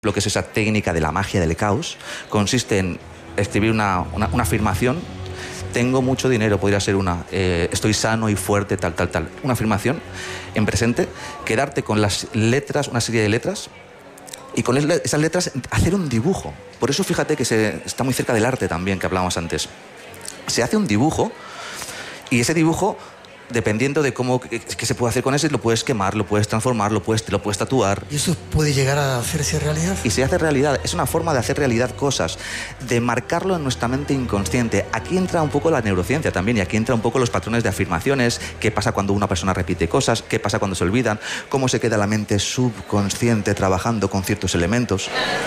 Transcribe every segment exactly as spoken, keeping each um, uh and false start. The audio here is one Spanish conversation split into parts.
Lo que es esa técnica de la magia del caos consiste en escribir una, una, una afirmación. Tengo mucho dinero, podría ser una. Eh, estoy sano y fuerte, tal, tal, tal. Una afirmación en presente, quedarte con las letras, una serie de letras, y con esas letras hacer un dibujo. Por eso fíjate que se, está muy cerca del arte también, que hablábamos antes. Se hace un dibujo, y ese dibujo, dependiendo de cómo qué se puede hacer con ese, lo puedes quemar, lo puedes transformar, lo puedes, lo puedes tatuar. ¿Y eso puede llegar a hacerse realidad? Y se hace realidad. Es una forma de hacer realidad cosas, de marcarlo en nuestra mente inconsciente. Aquí entra un poco la neurociencia también, y aquí entra un poco los patrones de afirmaciones, qué pasa cuando una persona repite cosas, qué pasa cuando se olvidan, cómo se queda la mente subconsciente trabajando con ciertos elementos.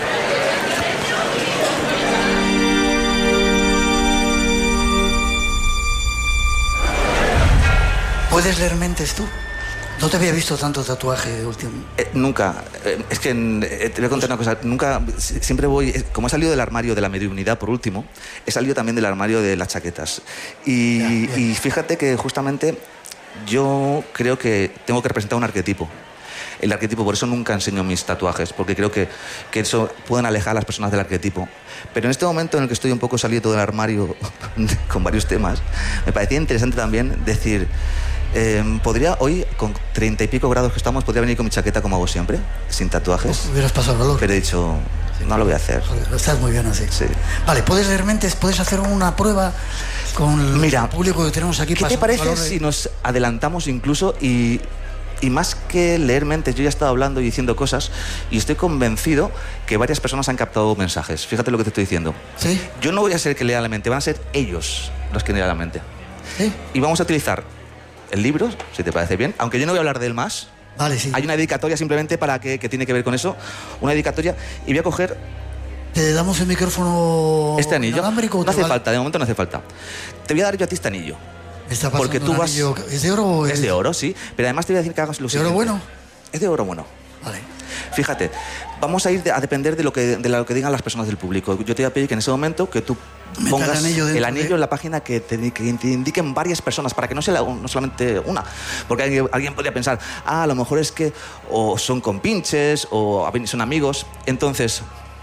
¿Puedes leer mentes tú? No te había visto tanto tatuaje de último. Eh, nunca. Eh, es que eh, te voy a contar una cosa. Nunca, siempre voy... Eh, como he salido del armario de la mediunidad, por último, he salido también del armario de las chaquetas. Y, ya, y fíjate que justamente yo creo que tengo que representar un arquetipo. El arquetipo, por eso nunca enseño mis tatuajes, porque creo que, que eso pueden alejar a las personas del arquetipo. Pero en este momento en el que estoy un poco salido del armario con varios temas, me parecía interesante también decir... Eh, podría hoy, con treinta y pico grados que estamos, podría venir con mi chaqueta como hago siempre, sin tatuajes. Pues hubieras pasado calor. Pero he dicho, sí, no lo voy a hacer. Estás muy bien así. Sí. Vale, ¿puedes leer mentes? ¿Puedes hacer una prueba con Mira, el público que tenemos aquí? ¿Qué te parece de... si nos adelantamos incluso y, y más que leer mentes, yo ya he estado hablando y diciendo cosas y estoy convencido que varias personas han captado mensajes? Fíjate lo que te estoy diciendo. ¿Sí? Yo no voy a ser el que lea la mente, van a ser ellos los que lean la mente. ¿Sí? Y vamos a utilizar el libro, si te parece bien, aunque yo no voy a hablar de él más. Vale, sí. Hay una dedicatoria simplemente para que, que tiene que ver con eso, una dedicatoria, y voy a coger... ¿Te damos el micrófono este anillo? inalámbrico? No hace vale? falta, de momento no hace falta. Te voy a dar yo a ti este anillo. Está porque tú vas... anillo. ¿Es de oro o es... Es de oro, sí, pero además te voy a decir que hagas lo siguiente. ¿De oro bueno? Es de oro bueno. Vale. Fíjate, vamos a ir de, a depender de lo, que, de lo que digan las personas del público. Yo te voy a pedir que en ese momento que tú pongas el anillo, el anillo de... en la página que te, que te indiquen varias personas, para que no sea no solamente una. Porque alguien, alguien podría pensar, ah, a lo mejor es que o son compinches o son amigos. Entonces,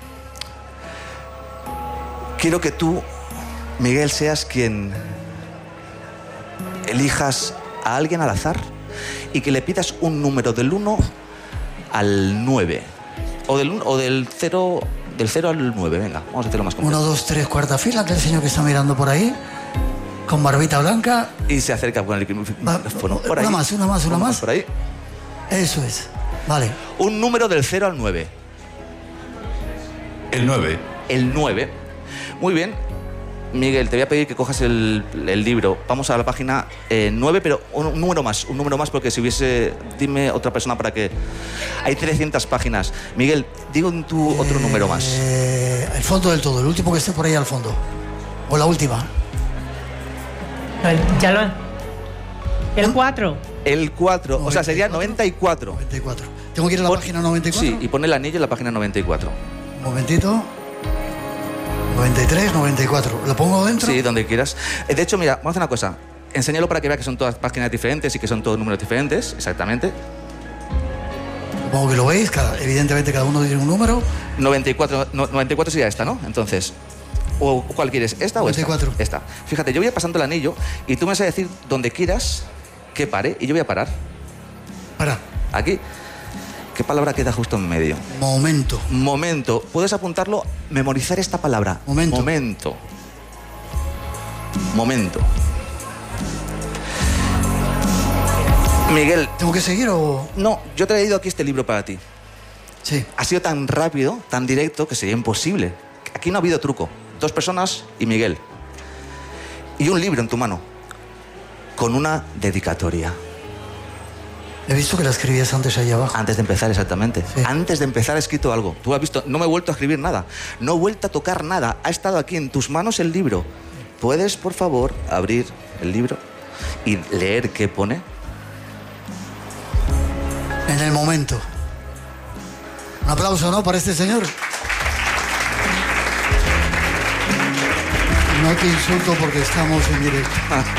quiero que tú, Miguel, seas quien elijas a alguien al azar y que le pidas un número del uno al nueve. O del, o del cero... Del cero al nueve, venga, vamos a hacerlo más complejo. uno, dos, tres, cuarta fila, que el señor que está mirando por ahí, con barbita blanca. Y se acerca con el micrófono. Por ahí. Una más, una más, una más. Por ahí. Eso es. Vale. Un número del cero al nueve. El nueve. El nueve. Muy bien. Miguel, te voy a pedir que cojas el, el libro. Vamos a la página eh, nueve, pero un, un número más, un número más, porque si hubiese... Dime otra persona para que... Hay trescientas páginas. Miguel, digo tú otro eh, número más. El fondo del todo, el último que esté por ahí al fondo. O la última. Ya lo... El cuatro. El cuatro, o sea, sería noventa y cuatro. noventa y cuatro. ¿Tengo que ir a la Pon, página noventa y cuatro? Sí, y pon el anillo en la página noventa y cuatro. Un momentito. noventa y tres, noventa y cuatro. ¿Lo pongo dentro? Sí, donde quieras. De hecho, mira, vamos a hacer una cosa. Enséñalo para que vea que son todas páginas diferentes y que son todos números diferentes, exactamente. Supongo que lo veis, cada, evidentemente cada uno tiene un número. noventa y cuatro, no, noventa y cuatro sería esta, ¿no? Entonces, ¿o cuál quieres? ¿Esta o noventa y cuatro. esta? Esta. Fíjate, yo voy pasando el anillo y tú me vas a decir donde quieras que pare y yo voy a parar. Para. Aquí. ¿Qué palabra queda justo en medio? Momento. Momento. Puedes apuntarlo, memorizar esta palabra. Momento. Momento. Momento. Miguel. ¿Tengo que seguir o...? No, yo te he traído aquí este libro para ti. Sí. Ha sido tan rápido, tan directo, que sería imposible. Aquí no ha habido truco. Dos personas y Miguel. Y un libro en tu mano. Con una dedicatoria. He visto que la escribías antes ahí abajo. Antes de empezar, exactamente. Sí. Antes de empezar he escrito algo. Tú has visto, no me he vuelto a escribir nada. No he vuelto a tocar nada. Ha estado aquí en tus manos el libro. ¿Puedes, por favor, abrir el libro y leer qué pone? En el momento. Un aplauso, ¿no?, para este señor. No te insulto porque estamos en directo.